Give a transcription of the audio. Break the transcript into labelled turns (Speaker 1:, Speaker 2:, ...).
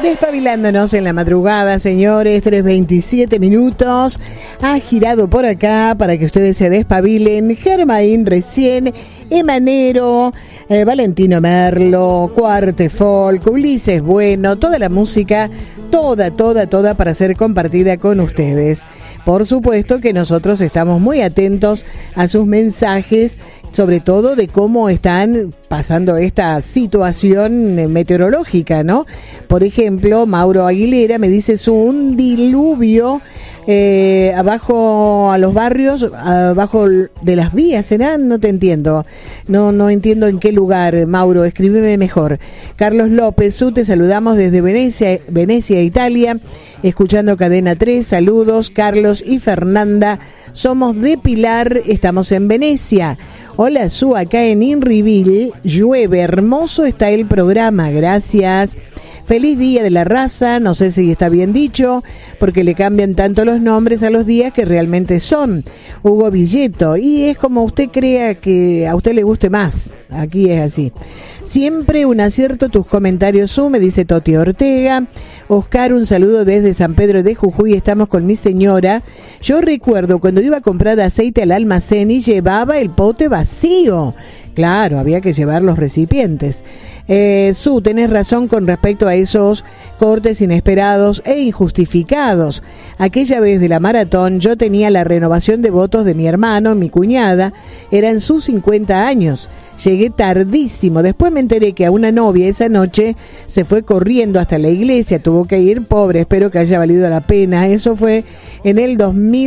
Speaker 1: Despabilándonos en la madrugada, señores, 3:27 minutos. Ha girado por acá para que ustedes se despabilen. Germain recién, Emanero, Valentino Merlo, Cuarte Folk, Ulises Bueno, toda la música, toda para ser compartida con ustedes. Por supuesto que nosotros estamos muy atentos a sus mensajes, sobre todo de cómo están pasando esta situación meteorológica, ¿no? Por ejemplo, Mauro Aguilera me dice un diluvio abajo a los barrios, abajo de las vías, ¿será? No te entiendo. No entiendo en qué lugar, Mauro, escríbeme mejor. Carlos López, te saludamos desde Venecia, Italia, escuchando Cadena 3, saludos, Carlos y Fernanda, somos de Pilar, estamos en Venecia. Hola, acá en Inriville, llueve, hermoso está el programa, gracias. Feliz Día de la Raza, no sé si está bien dicho, porque le cambian tanto los nombres a los días que realmente son. Hugo Villeto, y es como usted crea que a usted le guste más, aquí es así. Siempre un acierto tus comentarios, me dice Toti Ortega. Oscar, un saludo desde San Pedro de Jujuy, estamos con mi señora. Yo recuerdo cuando iba a comprar aceite al almacén y llevaba el pote vacío. Claro, había que llevar los recipientes. Tenés razón con respecto a esos cortes inesperados e injustificados. Aquella vez de la maratón yo tenía la renovación de votos de mi hermano, mi cuñada, eran sus 50 años. Llegué tardísimo, después me enteré que a una novia esa noche se fue corriendo hasta la iglesia, tuvo que ir, pobre, espero que haya valido la pena. Eso fue en el 2000.